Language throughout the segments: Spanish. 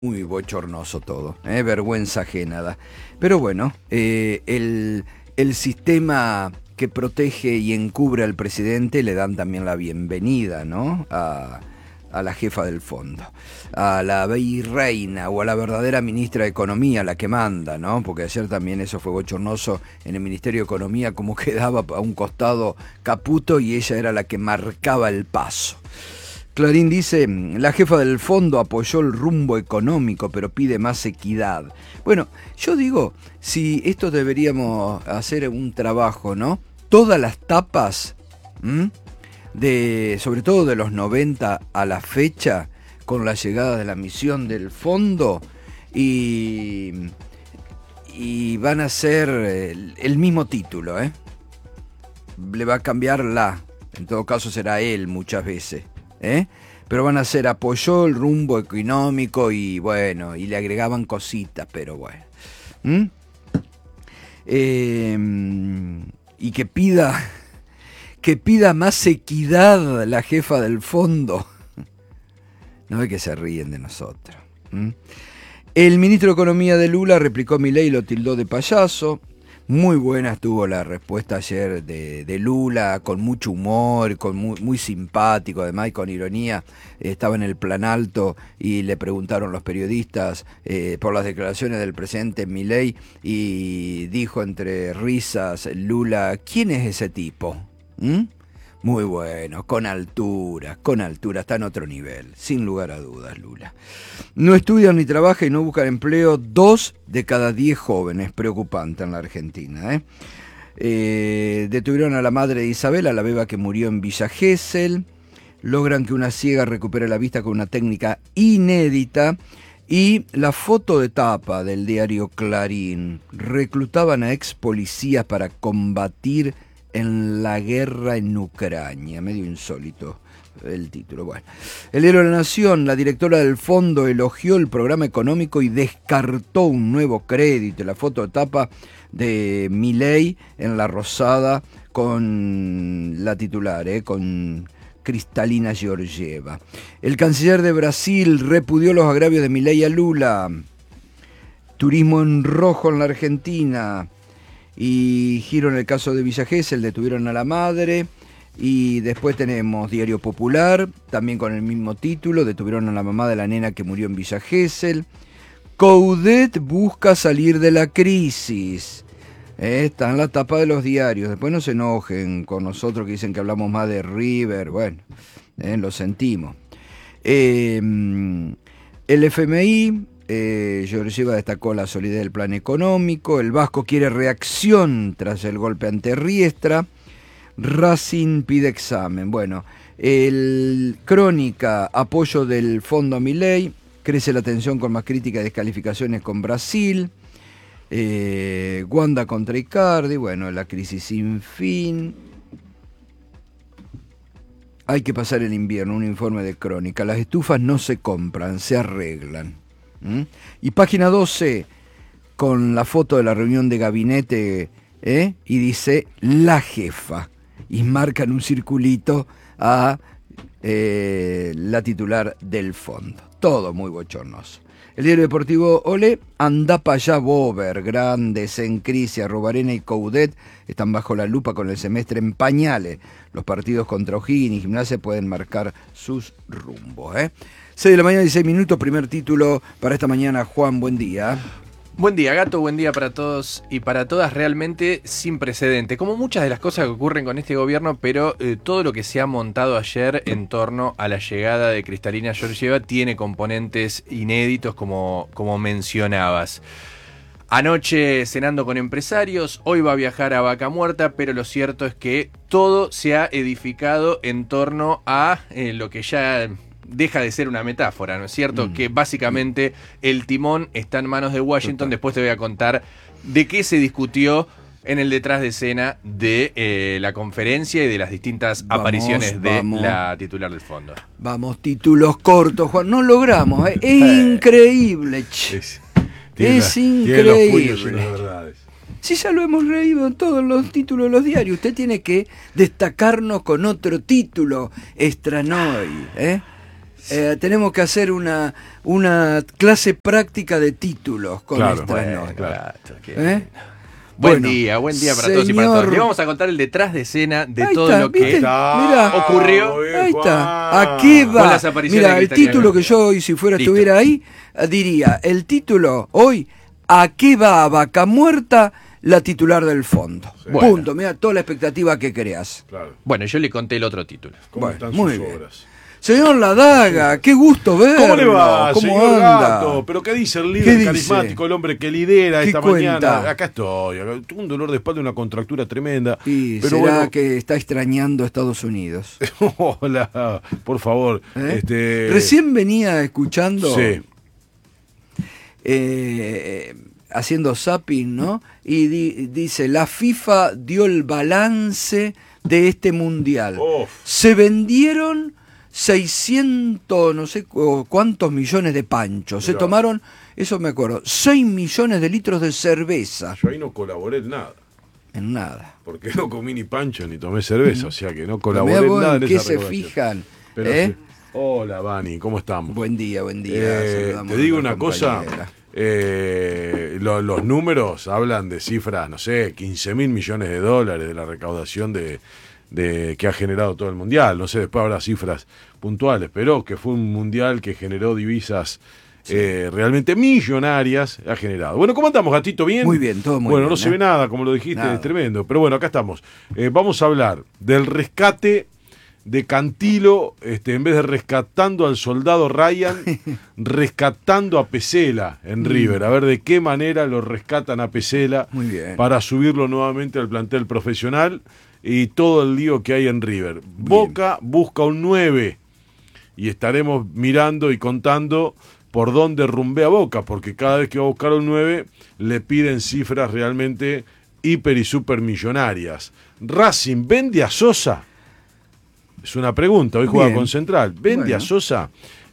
Muy bochornoso todo, vergüenza ajena da. Pero bueno, el sistema que protege y encubre al presidente le dan también la bienvenida, ¿no? A la jefa del fondo, a la virreina o a la verdadera ministra de Economía, la que manda, ¿no? Porque ayer también eso fue bochornoso en el Ministerio de Economía, como quedaba a un costado Caputo y ella era la que marcaba el paso. Clarín dice, la jefa del fondo apoyó el rumbo económico, pero pide más equidad. Bueno, yo digo, si esto deberíamos hacer un trabajo, ¿no? Todas las tapas, sobre todo de los 90 a la fecha, con la llegada de la misión del fondo, y van a ser el mismo título, ¿eh? Le va a cambiar en todo caso será él muchas veces. Pero van a ser apoyó el rumbo económico y bueno, y le agregaban cositas, pero bueno. Y que pida más equidad la jefa del fondo. No ve que se ríen de nosotros. El ministro de Economía de Lula replicó a Milei y lo tildó de payaso. Muy buena estuvo la respuesta ayer de Lula, con mucho humor, muy simpático, además y con ironía. Estaba en el Planalto y le preguntaron los periodistas por las declaraciones del presidente Milei y dijo entre risas Lula, ¿quién es ese tipo? Muy bueno, con altura, está en otro nivel, sin lugar a dudas Lula. No estudian ni trabajan y no buscan empleo 2 de cada 10 jóvenes, preocupante en la Argentina. Detuvieron a la madre de Isabela, la beba que murió en Villa Gesell, logran que una ciega recupere la vista con una técnica inédita y la foto de tapa del diario Clarín, reclutaban a ex policías para combatir en la guerra en Ucrania, medio insólito el título. Bueno, el diario de la Nación, la directora del fondo elogió el programa económico y descartó un nuevo crédito. La foto de tapa de Milei en la rosada con la titular, con Cristalina Georgieva. El canciller de Brasil repudió los agravios de Milei a Lula. Turismo en rojo en la Argentina. Y giro en el caso de Villa Gesell, detuvieron a la madre. Y después tenemos Diario Popular, también con el mismo título, detuvieron a la mamá de la nena que murió en Villa Gesell. Coudet busca salir de la crisis. Está en la tapa de los diarios. Después no se enojen con nosotros que dicen que hablamos más de River. Bueno, lo sentimos. El FMI... Georgieva destacó la solidez del plan económico. El Vasco quiere reacción tras el golpe ante Riestra. Racing pide examen. Bueno, el Crónica, apoyo del fondo a Milei. Crece la tensión con más críticas y descalificaciones con Brasil. Wanda contra Icardi. Bueno, la crisis sin fin. Hay que pasar el invierno. Un informe de Crónica. Las estufas no se compran, se arreglan. Y página 12 con la foto de la reunión de gabinete y dice la jefa y marcan un circulito a la titular del fondo. Todo muy bochornoso. El diario deportivo Olé, anda pa' allá Bober, Grandes, en crisis, Arrobarena y Coudet están bajo la lupa con el semestre en pañales. Los partidos contra O'Higgins y Gimnasia pueden marcar sus rumbos. 6 de la mañana, 16 minutos, primer título para esta mañana. Juan, buen día. Buen día, Gato, buen día para todos y para todas, realmente sin precedente. Como muchas de las cosas que ocurren con este gobierno, pero todo lo que se ha montado ayer en torno a la llegada de Cristalina Georgieva tiene componentes inéditos como mencionabas. Anoche cenando con empresarios, hoy va a viajar a Vaca Muerta, pero lo cierto es que todo se ha edificado en torno a lo que ya deja de ser una metáfora, ¿no es cierto? Que básicamente el timón está en manos de Washington. Después te voy a contar de qué se discutió en el detrás de escena de la conferencia y de las distintas apariciones de la titular del fondo. Vamos, títulos cortos, Juan. No logramos, es increíble. Es increíble. Si ya lo hemos leído en todos los títulos de los diarios, usted tiene que destacarnos con otro título, Estranoi, Tenemos que hacer una clase práctica de títulos con nuestras notas. Claro, Bueno, buen día para todos y para todas. Le vamos a contar el detrás de escena de todo lo que ocurrió. Ahí está. ¿A qué va? Mira, el título que yo hoy, si estuviera ahí, diría, el título hoy, ¿a qué va Vaca Muerta, la titular del fondo? Sí. Punto. Mira, toda la expectativa que creas. Claro. Bueno, yo le conté el otro título. ¿Cómo están sus obras? Señor Ladaga, qué gusto verlo. ¿Cómo le va, ¿Cómo señor anda? Gato? ¿Pero qué dice el líder carismático, el hombre que lidera esta mañana? Acá estoy, un dolor de espalda y una contractura tremenda. Y pero será que está extrañando a Estados Unidos. Hola, por favor. Recién venía escuchando, haciendo zapping, ¿no? Y dice, la FIFA dio el balance de este mundial. Se vendieron 600, no sé cuántos millones de panchos. Se tomaron, eso me acuerdo, 6 millones de litros de cerveza. Yo ahí no colaboré en nada. En nada. Porque no comí ni pancho ni tomé cerveza, o sea que no colaboré en nada en esa esa ¿qué se fijan? Pero hola, Vani, ¿cómo estamos? Buen día. Te digo una cosa, los números hablan de cifras, no sé, 15.000 millones de dólares de la recaudación de que ha generado todo el mundial. No sé, después habrá cifras puntuales, pero que fue un mundial que generó divisas realmente millonarias, ha generado. Bueno, ¿cómo andamos, Gatito? ¿Bien? Muy bien, todo muy bien. Bueno, no se ve nada, como lo dijiste, es tremendo. Pero bueno, acá estamos. Vamos a hablar del rescate de Cantilo, en vez de rescatando al soldado Ryan, rescatando a Pesela en River. A ver de qué manera lo rescatan a Pesela para subirlo nuevamente al plantel profesional. Y todo el lío que hay en River. Boca busca un 9 y estaremos mirando y contando por dónde rumbea Boca, porque cada vez que va a buscar un 9 le piden cifras realmente hiper y super millonarias. Racing vende a Sosa, es una pregunta, hoy juega con Central, vende a Sosa.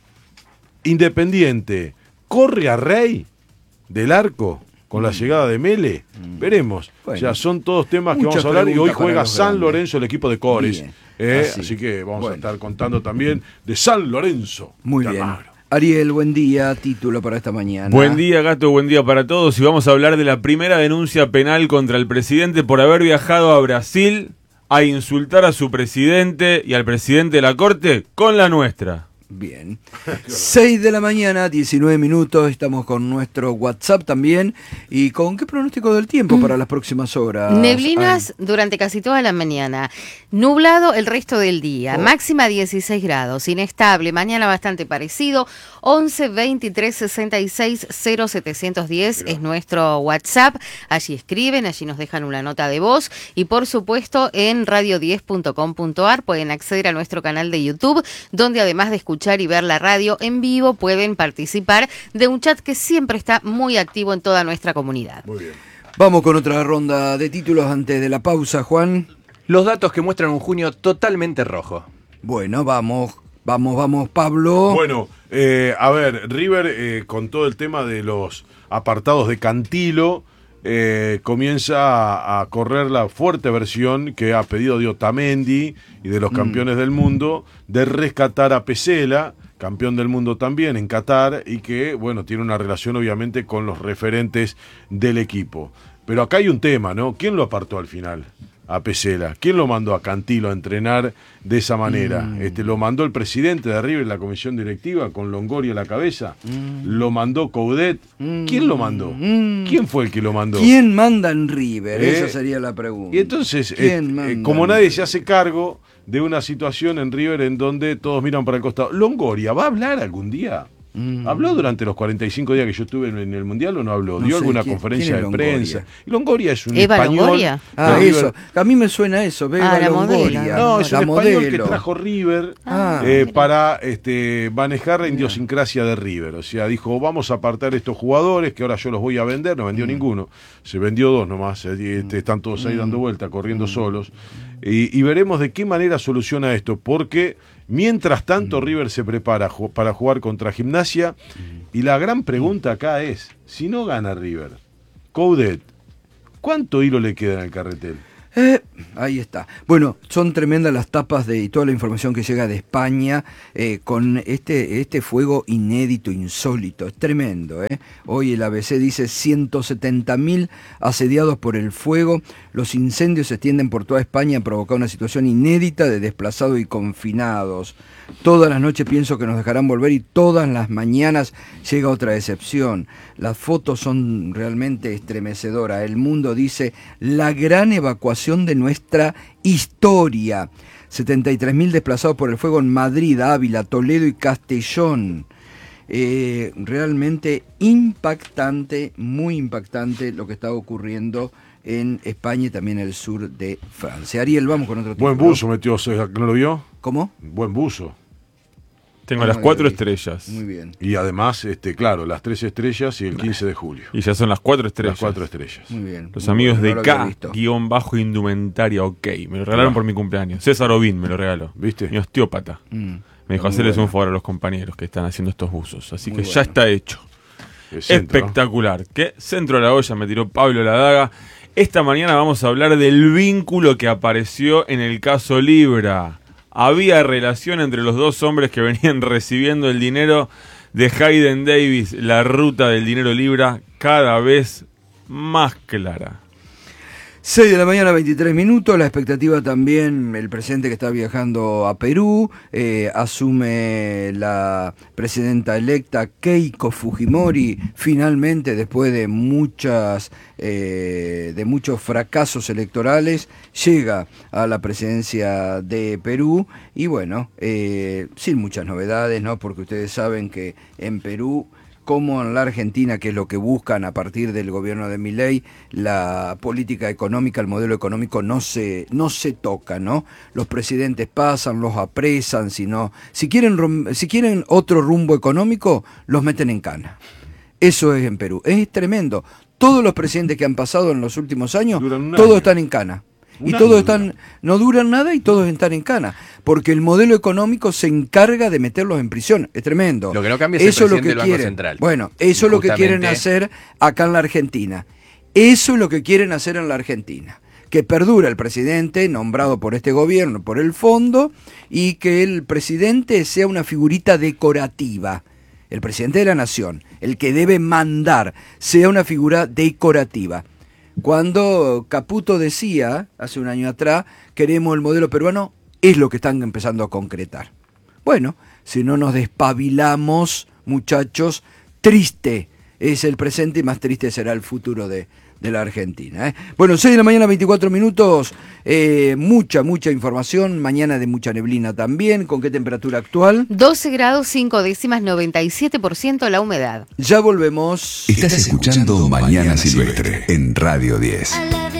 Independiente corre a Rey del Arco con la llegada de Mele, veremos. O sea, son todos temas que vamos a hablar y hoy juega San Lorenzo, el equipo de Cores. Así que vamos a estar contando también de San Lorenzo. Muy bien. Ariel, buen día, título para esta mañana. Buen día, Gato, buen día para todos. Y vamos a hablar de la primera denuncia penal contra el presidente por haber viajado a Brasil a insultar a su presidente y al presidente de la Corte con la nuestra. Bien. 6 de la mañana, 19 minutos, estamos con nuestro WhatsApp también. ¿Y con qué pronóstico del tiempo para las próximas horas? Neblinas durante casi toda la mañana, nublado el resto del día, máxima 16 grados, inestable, mañana bastante parecido, 11 23 66 0710 es nuestro WhatsApp, allí escriben, allí nos dejan una nota de voz y por supuesto en radio10.com.ar pueden acceder a nuestro canal de YouTube, donde además de escuchar y ver la radio en vivo, pueden participar de un chat que siempre está muy activo en toda nuestra comunidad. Muy bien. Vamos con otra ronda de títulos antes de la pausa, Juan. Los datos que muestran un junio totalmente rojo. Bueno, vamos, Pablo. Bueno, a ver, River, con todo el tema de los apartados de Cantilo, comienza a correr la fuerte versión que ha pedido de Otamendi y de los campeones del mundo de rescatar a Pesela, campeón del mundo también en Qatar, y que, bueno, tiene una relación obviamente con los referentes del equipo. Pero acá hay un tema, ¿no? ¿Quién lo apartó al final? A Pesela. ¿Quién lo mandó a Cantilo a entrenar de esa manera? ¿Lo mandó el presidente de River, la comisión directiva, con Longoria a la cabeza? ¿Lo mandó Coudet? ¿Quién lo mandó? ¿Quién fue el que lo mandó? ¿Quién manda en River? Esa sería la pregunta. Y entonces, como nadie se hace cargo de una situación en River en donde todos miran para el costado, ¿Longoria va a hablar algún día? ¿Habló durante los 45 días que yo estuve en el Mundial o no habló? ¿Dio alguna conferencia de prensa? Longoria es un español. Longoria? Eso. A mí me suena eso. Beba Longoria. No, es un español que trajo River para manejar la idiosincrasia de River. O sea, dijo, vamos a apartar estos jugadores que ahora yo los voy a vender. No vendió ninguno. Se vendió 2 nomás. Están todos ahí dando vuelta, corriendo solos. Y veremos de qué manera soluciona esto. Porque mientras tanto River se prepara para jugar contra Gimnasia y la gran pregunta acá es, si no gana River, Coudet, ¿cuánto hilo le queda en el carretel? Ahí está. Bueno, son tremendas las tapas y toda la información que llega de España con este fuego inédito, insólito. Es tremendo. Hoy el ABC dice 170.000 asediados por el fuego. Los incendios se extienden por toda España, han provocado una situación inédita de desplazados y confinados. Todas las noches pienso que nos dejarán volver y todas las mañanas llega otra decepción. Las fotos son realmente estremecedoras. El Mundo dice la gran evacuación de nuestra historia. 73.000 desplazados por el fuego en Madrid, Ávila, Toledo y Castellón. Realmente impactante, muy impactante lo que está ocurriendo en España y también en el sur de Francia. Ariel, vamos con otro tema. Buen buzo metió, ¿no lo vio? ¿Cómo? Buen buzo. Tengo las 4 estrellas. Muy bien. Y además, claro, las 3 estrellas y el 15 de julio. Y ya son las 4 estrellas. Las 4 estrellas. Muy bien. Los Muy amigos bueno, de K-indumentaria, ok. Me lo regalaron por mi cumpleaños. César Obín me lo regaló. ¿Viste? Mi osteópata. Me dijo Muy hacerles bueno. un favor a los compañeros que están haciendo estos buzos. Así Muy que ya bueno. está hecho. El centro, Espectacular. ¿Qué? Centro de la olla me tiró Pablo la daga. Esta mañana vamos a hablar del vínculo que apareció en el caso Libra. Había relación entre los dos hombres que venían recibiendo el dinero de Hayden Davis. La ruta del dinero Libra cada vez más clara. 6 de la mañana, 23 minutos. La expectativa también, el presidente que está viajando a Perú, asume la presidenta electa Keiko Fujimori, finalmente después de muchos fracasos electorales, llega a la presidencia de Perú y bueno, sin muchas novedades, ¿no? Porque ustedes saben que en Perú, como en la Argentina, que es lo que buscan a partir del gobierno de Milei, la política económica, el modelo económico no se toca, ¿no? Los presidentes pasan, los apresan, si quieren otro rumbo económico, los meten en cana. Eso es en Perú. Es tremendo. Todos los presidentes que han pasado en los últimos años, todos están en cana. Y todos no duran nada y todos están en cana, porque el modelo económico se encarga de meterlos en prisión. Es tremendo. Lo que no cambia es el presidente del Banco Central. Bueno, eso es lo que quieren hacer acá en la Argentina. Eso es lo que quieren hacer en la Argentina. Que perdura el presidente nombrado por este gobierno, por el fondo, y que el presidente sea una figurita decorativa. El presidente de la nación, el que debe mandar, sea una figura decorativa. Cuando Caputo decía, hace un año atrás, queremos el modelo peruano, es lo que están empezando a concretar. Bueno, si no nos despabilamos, muchachos, triste es el presente y más triste será el futuro de la Argentina. Bueno, 6 de la mañana, 24 minutos, mucha información, mañana de mucha neblina también. ¿Con qué temperatura actual? 12 grados 5 décimas, 97% la humedad. Ya volvemos. Estás escuchando Mañana Silvestre en Radio 10.